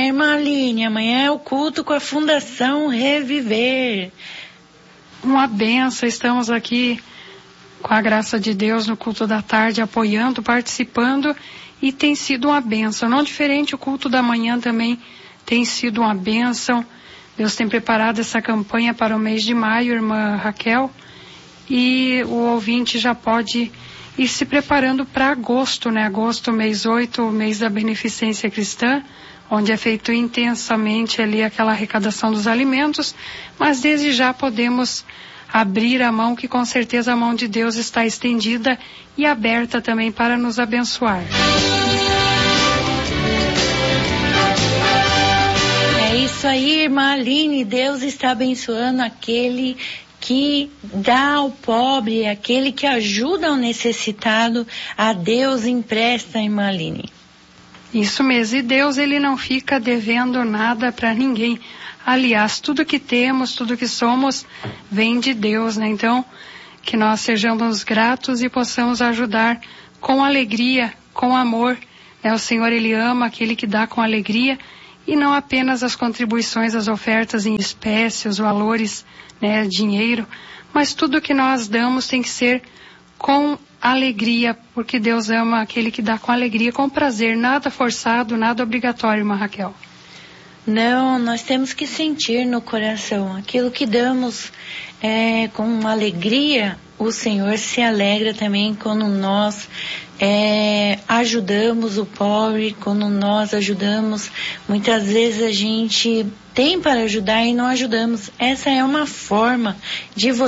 irmã Aline, amanhã é o culto com a Fundação Reviver. Uma benção, estamos aqui com a graça de Deus no culto da tarde, apoiando, participando, e tem sido uma benção. Não diferente, o culto da manhã também tem sido uma benção. Deus tem preparado essa campanha para o mês de maio, irmã Raquel, e o ouvinte já pode ir se preparando para agosto, né? Agosto, mês 8, o mês da beneficência cristã, onde é feito intensamente ali aquela arrecadação dos alimentos, mas desde já podemos abrir a mão, que com certeza a mão de Deus está estendida e aberta também para nos abençoar. É isso aí, irmã Aline, Deus está abençoando aquele que dá ao pobre, aquele que ajuda o necessitado, a Deus empresta, irmã Aline. Isso mesmo, e Deus, ele não fica devendo nada para ninguém. Aliás, tudo que temos, tudo que somos, vem de Deus, né? Então, que nós sejamos gratos e possamos ajudar com alegria, com amor, né? O Senhor, ele ama aquele que dá com alegria, e não apenas as contribuições, as ofertas em espécie, os valores, né, dinheiro, mas tudo que nós damos tem que ser com alegria, porque Deus ama aquele que dá com alegria, com prazer, nada forçado, nada obrigatório, irmã Raquel. Não, nós temos que sentir no coração aquilo que damos com alegria. O Senhor se alegra também quando nós ajudamos o pobre, quando nós ajudamos. Muitas vezes a gente tem para ajudar e não ajudamos. Essa é uma forma de você